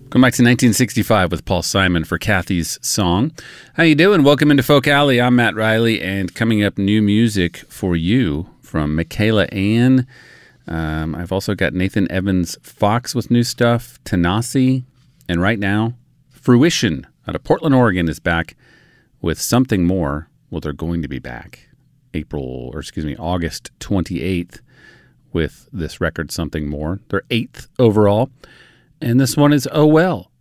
Going back to 1965 with Paul Simon for Kathy's Song. How you doing? Welcome into Folk Alley. I'm Matt Riley, and coming up, new music for you from Michaela Ann. I've also got Nathan Evans Fox with new stuff, Tanasi, and right now, Fruition out of Portland, Oregon is back with something more. Well, they're going to be back August 28th with this record, Something More. Their 8th overall. And this one is Oh Well.